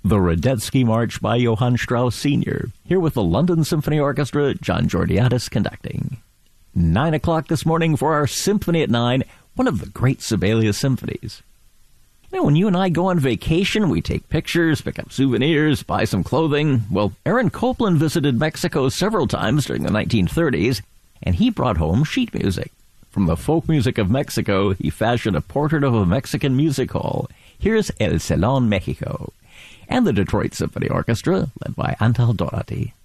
The Radetzky March by Johann Strauss Sr., here with the London Symphony Orchestra, John Georgiadis conducting. 9 o'clock this morning for our Symphony at 9, one of the great Sibelius symphonies. You know, when you and I go on vacation, we take pictures, pick up souvenirs, buy some clothing. Well, Aaron Copland visited Mexico several times during the 1930s, and he brought home sheet music. From the folk music of Mexico, he fashioned a portrait of a Mexican music hall. Here's El Salón Mexico. And the Detroit Symphony Orchestra, led by Antal Dorati.